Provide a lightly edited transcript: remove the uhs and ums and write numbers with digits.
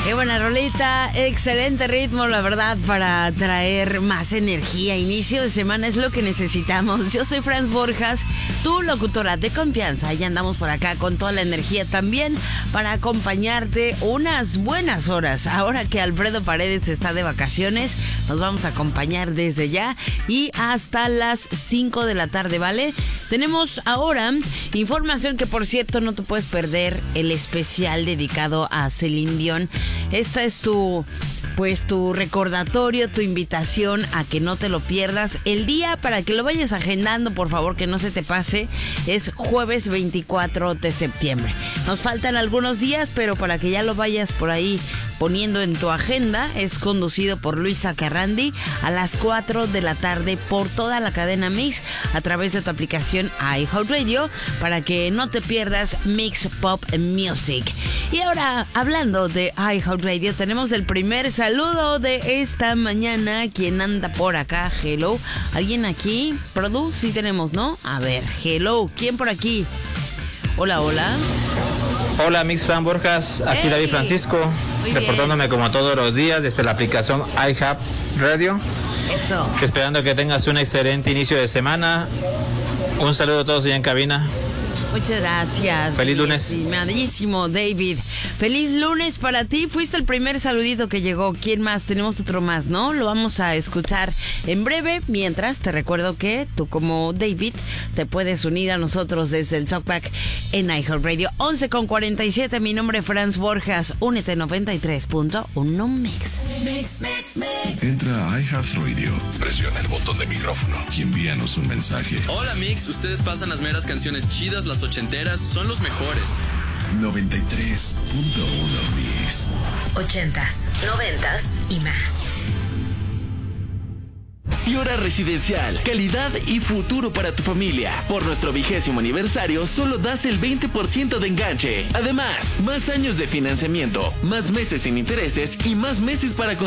Qué buena rolita, excelente ritmo, la verdad, para traer más energía. Inicio de semana es lo que necesitamos. Yo soy Franz Borjas, tu locutora de confianza, y andamos por acá con toda la energía también para acompañarte unas buenas horas. Ahora que Alfredo Paredes está de vacaciones, nos vamos a acompañar desde ya y hasta las 5 de la tarde, ¿vale? Tenemos ahora información que, por cierto, no te puedes perder, el especial dedicado a Celine Dion. Esta es tu recordatorio, tu invitación a que no te lo pierdas. El día para que lo vayas agendando, por favor, que no se te pase, es jueves 24 de septiembre. Nos faltan algunos días, pero para que ya lo vayas por ahí poniendo en tu agenda, es conducido por Luisa Carrandi a las 4 de la tarde por toda la cadena Mix a través de tu aplicación iHeartRadio para que no te pierdas Mix Pop Music. Y ahora, hablando de iHeartRadio, tenemos el primer saludo de esta mañana. ¿Quién anda por acá? Hello. ¿Alguien aquí? Produ, sí tenemos, ¿no? A ver, hello. ¿Quién por aquí? Hola, hola. Hola, Mix Fan Borjas, aquí Hey. David Francisco, Muy reportándome bien. como todos los días desde la aplicación iHeartRadio, Eso. esperando que tengas un excelente inicio de semana. Un saludo a todos allá en cabina. Muchas gracias. Feliz lunes. Estimadísimo David. Feliz lunes para ti. Fuiste el primer saludito que llegó. ¿Quién más? Tenemos otro más, ¿no? Lo vamos a escuchar en breve. Mientras, te recuerdo que tú, como David, te puedes unir a nosotros desde el Talkback en iHeartRadio. 11:47. Mi nombre es Franz Borjas. Únete 93.1 Mix. Entra a iHeartRadio, presiona el botón de micrófono y envíanos un mensaje. Hola Mix, ustedes pasan las meras canciones chidas, las ochenteras, son los mejores. 93.1 Mix. 80s, 90s y más. Piora Residencial, calidad y futuro para tu familia. Por nuestro 20º aniversario, solo das el 20% de enganche. Además, más años de financiamiento, más meses sin intereses y más meses para